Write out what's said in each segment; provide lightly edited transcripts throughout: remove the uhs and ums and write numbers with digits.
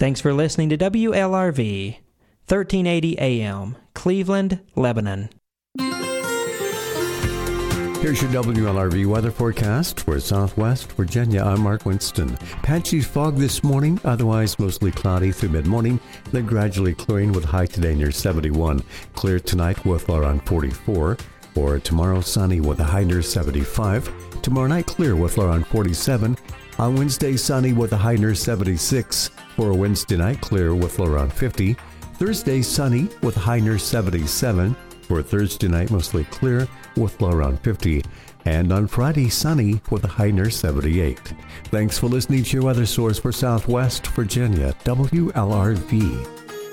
Thanks for listening to WLRV, 1380 AM, Cleveland, Lebanon. Here's your WLRV weather forecast for Southwest Virginia. I'm Mark Winston. Patchy fog this morning, otherwise mostly cloudy through mid-morning, then gradually clearing with high today near 71. Clear tonight with around 44. For tomorrow, sunny with a high near 75. Tomorrow night, clear with around 47. On Wednesday, sunny with a high near 76. For Wednesday night, clear with around 50. Thursday, sunny with a high near 77. For Thursday night, mostly clear with low around 50. And on Friday, sunny with a high near 78. Thanks for listening to your weather source for Southwest Virginia, WLRV.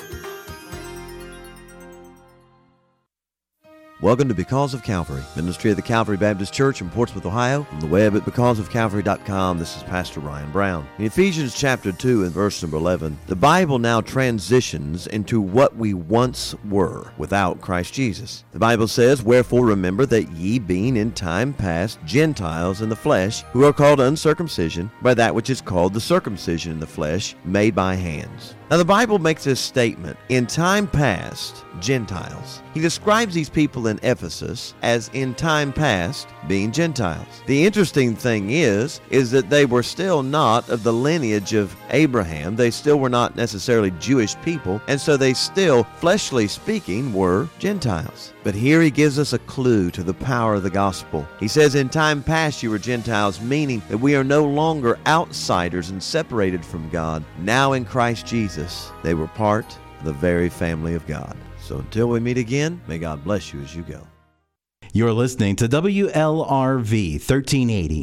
Welcome to Because of Calvary, ministry of the Calvary Baptist Church in Portsmouth, Ohio. On the web at becauseofcalvary.com, this is Pastor Ryan Brown. In Ephesians chapter 2 and verse number 11, the Bible now transitions into what we once were without Christ Jesus. The Bible says, "Wherefore remember that ye, being in time past Gentiles in the flesh, who are called uncircumcision, by that which is called the circumcision in the flesh, made by hands." Now the Bible makes this statement, in time past, Gentiles. He describes these people in Ephesus as in time past being Gentiles. The interesting thing is that they were still not of the lineage of Abraham. They still were not necessarily Jewish people, and so they still, fleshly speaking, were Gentiles. But here he gives us a clue to the power of the gospel. He says, in time past you were Gentiles, meaning that we are no longer outsiders and separated from God. Now in Christ Jesus, they were part of the very family of God. So until we meet again, may God bless you as you go. You're listening to WLRV 1380.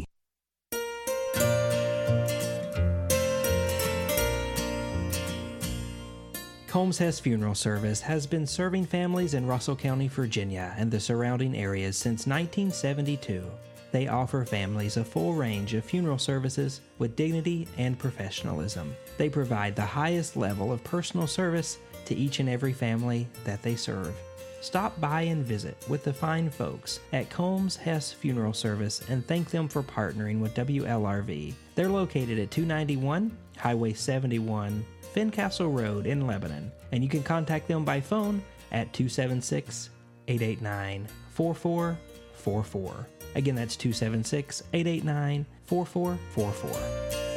Combs Hess Funeral Service has been serving families in Russell County, Virginia, and the surrounding areas since 1972. They offer families a full range of funeral services with dignity and professionalism. They provide the highest level of personal service to each and every family that they serve. Stop by and visit with the fine folks at Combs Hess Funeral Service and thank them for partnering with WLRV. They're located at 291 Highway 71, Fincastle Road in Lebanon, and you can contact them by phone at 276-889-4444. Again, that's 276-889-4444.